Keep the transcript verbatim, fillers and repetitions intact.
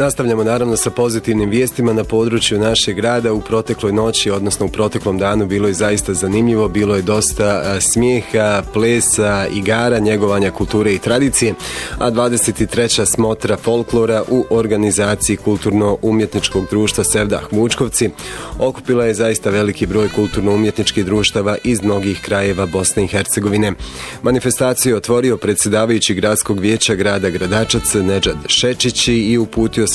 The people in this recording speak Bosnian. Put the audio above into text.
Nastavljamo naravno sa pozitivnim vijestima na području našeg grada. U protekloj noći, odnosno u proteklom danu, bilo je zaista zanimljivo, bilo je dosta smijeha, plesa, igara, njegovanja kulture i tradicije, a dvadeset treća smotra folklora u organizaciji Kulturno-umjetničkog društva Sevdah Vučkovci okupila je zaista veliki broj kulturno-umjetničkih društava iz mnogih krajeva Bosne i Hercegovine. Manifestaciju je otvorio predsjedavajući gradskog vijeća grada Gradačac Nedžad Šečić i uputio